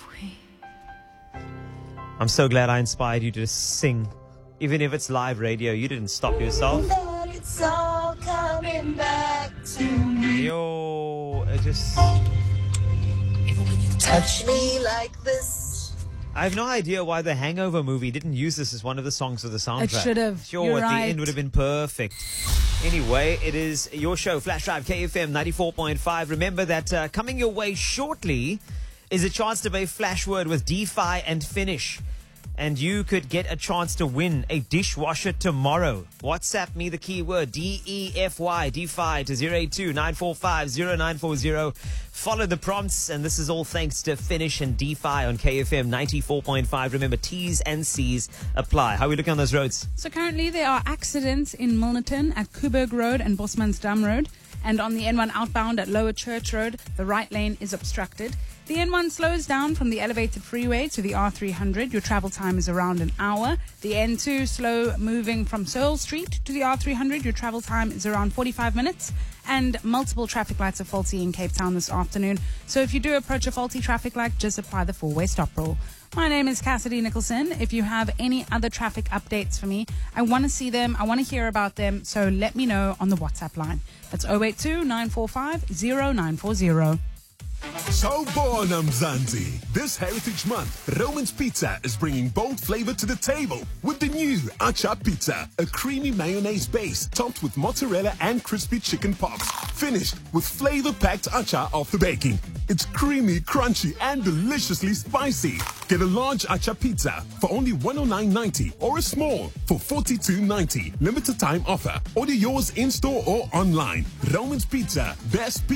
I'm so glad I inspired you to sing. Even if it's live radio, you didn't stop yourself. It's all coming back to me. Yo, it just... Touch me like this. I have no idea why the Hangover movie didn't use this as one of the songs of the soundtrack. It should have. Sure, You're at right. the end would have been perfect. Anyway, it is your show, Flash Drive, KFM 94.5. Remember that coming your way shortly is a chance to play Flashword with DeFi and Finish. And you could get a chance to win a dishwasher tomorrow. WhatsApp me the keyword DEFY, DeFi to 082-945-0940. Follow the prompts, and this is all thanks to Finish and DeFi on KFM 94.5. Remember, T's and C's apply. How are we looking on those roads? So currently there are accidents in Milnerton at Kuberg Road and Bosmansdam Road. And on the N1 outbound at Lower Church Road, the right lane is obstructed. The N1 slows down from the elevated freeway to the R300. Your travel time is around an hour. The N2 slow moving from Searle Street to the R300. Your travel time is around 45 minutes. And multiple traffic lights are faulty in Cape Town this afternoon. So if you do approach a faulty traffic light, just apply the four-way stop rule. My name is Cassidy Nicholson. If you have any other traffic updates for me, I want to see them. I want to hear about them. So let me know on the WhatsApp line. That's 082-945-0940. Sawubona Mzansi. This Heritage Month, Roman's Pizza is bringing bold flavor to the table with the new Acha Pizza, a creamy mayonnaise base topped with mozzarella and crispy chicken pops, finished with flavor-packed acha after baking. It's creamy, crunchy, and deliciously spicy. Get a large Acha Pizza for only $109.90 or a small for $42.90. Limited time offer. Order yours in-store or online. Roman's Pizza, best pizza.